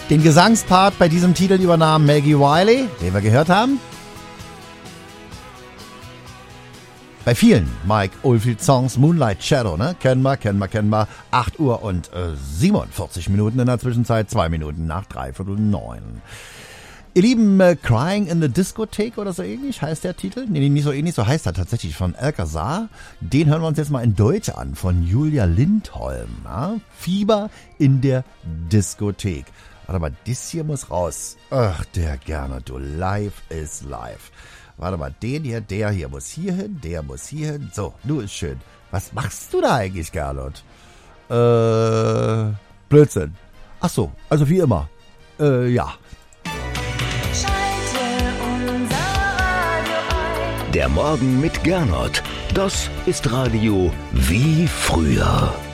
Den Gesangspart bei diesem Titel übernahm Maggie Wiley, den wir gehört haben. Bei vielen Mike Oldfield Songs, Moonlight Shadow, ne? Kennen wir. 8 Uhr und 47 Minuten in der Zwischenzeit, 2 Minuten nach 8:45. Ihr Lieben, Crying in the Discotheque oder so ähnlich heißt der Titel. Nee, nicht so ähnlich, so heißt er tatsächlich, von Alcazar. Den hören wir uns jetzt mal in Deutsch an, von Julia Lindholm. Ja? Fieber in der Diskothek. Warte mal, das hier muss raus. Ach, der gerne, du, live is live. Warte mal, der hier muss hier hin, der muss hier hin. So, du ist schön. Was machst du da eigentlich, Gernot? Blödsinn. Ach so, also wie immer. Ja. Der Morgen mit Gernot. Das ist Radio wie früher.